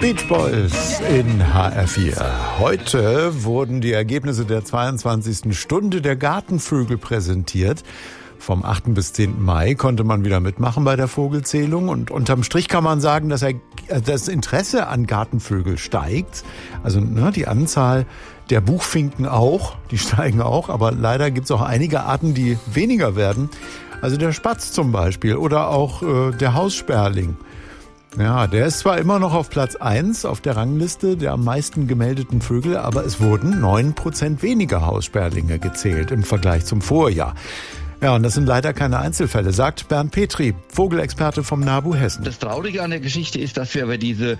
Beach Boys in HR4. Heute wurden die Ergebnisse der 22. Stunde der Gartenvögel präsentiert. Vom 8. bis 10. Mai konnte man wieder mitmachen bei der Vogelzählung. Und unterm Strich kann man sagen, dass das Interesse an Gartenvögeln steigt. Also die Anzahl der Buchfinken auch, die steigen auch. Aber leider gibt es auch einige Arten, die weniger werden. Also der Spatz zum Beispiel oder auch der Haussperling. Ja, der ist zwar immer noch auf Platz 1 auf der Rangliste der am meisten gemeldeten Vögel, aber es wurden 9% weniger Haussperlinge gezählt im Vergleich zum Vorjahr. Ja, und das sind leider keine Einzelfälle, sagt Bernd Petri, Vogelexperte vom NABU Hessen. Das Traurige an der Geschichte ist, dass wir aber diese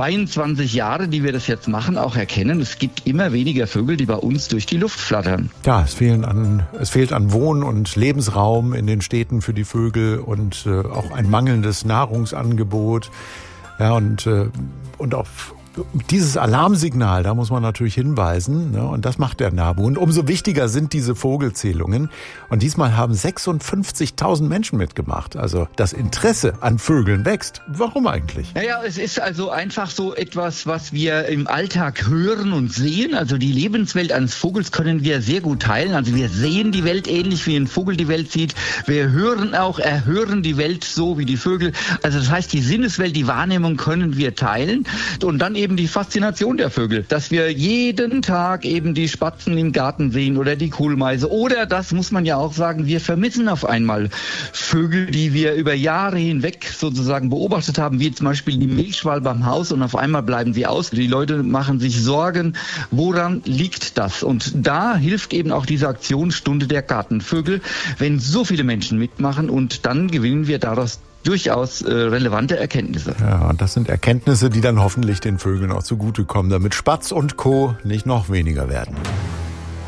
22 Jahre, die wir das jetzt machen, auch erkennen, es gibt immer weniger Vögel, die bei uns durch die Luft flattern. Ja, es fehlt an Wohn- und Lebensraum in den Städten für die Vögel und auch ein mangelndes Nahrungsangebot. Ja, und auf dieses Alarmsignal, da muss man natürlich hinweisen, ne? Und das macht der NABU. Und umso wichtiger sind diese Vogelzählungen. Und diesmal haben 56.000 Menschen mitgemacht. Also das Interesse an Vögeln wächst. Warum eigentlich? Naja, es ist also einfach so etwas, was wir im Alltag hören und sehen. Also die Lebenswelt eines Vogels können wir sehr gut teilen. Also wir sehen die Welt ähnlich, wie ein Vogel die Welt sieht. Wir erhören die Welt so wie die Vögel. Also das heißt, die Sinneswelt, die Wahrnehmung können wir teilen. Und dann eben die Faszination der Vögel, dass wir jeden Tag eben die Spatzen im Garten sehen oder die Kohlmeise. Oder, das muss man ja auch sagen, wir vermissen auf einmal Vögel, die wir über Jahre hinweg sozusagen beobachtet haben, wie zum Beispiel die Milchschwalbe am Haus, und auf einmal bleiben sie aus. Die Leute machen sich Sorgen, woran liegt das? Und da hilft eben auch diese Aktion Stunde der Gartenvögel, wenn so viele Menschen mitmachen, und dann gewinnen wir daraus durchaus relevante Erkenntnisse. Ja, und das sind Erkenntnisse, die dann hoffentlich den Vögeln auch zugutekommen, damit Spatz und Co. nicht noch weniger werden.